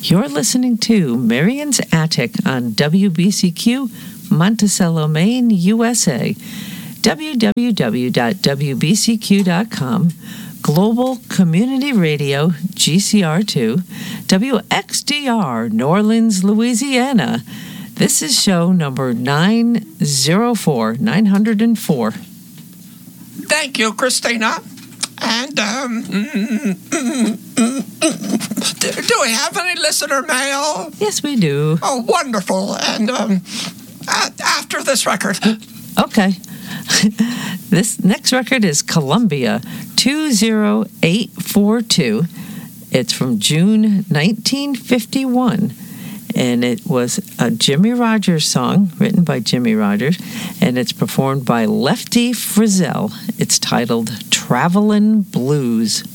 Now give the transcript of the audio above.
You're listening to Marion's Attic on WBCQ, Monticello, Maine, USA. www.wbcq.com, Global Community Radio, GCR2, WXDR, New Orleans, Louisiana. This is show number 904. Thank you, Christina. And, do we have any listener mail? Yes, we do. Oh, wonderful. And, after this record. Okay. This next record is Columbia 20842. It's from June 1951. And it was a Jimmy Rogers song written by Jimmy Rogers, and it's performed by Lefty Frizzell. It's titled Travelin' Blues.